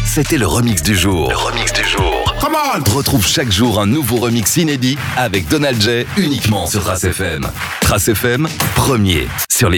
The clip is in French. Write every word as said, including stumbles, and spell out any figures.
c'était le remix du jour. Le remix du jour. Come on! Retrouve chaque jour un nouveau remix inédit avec Donald J uniquement sur Trace F M. Trace F M, premier sur les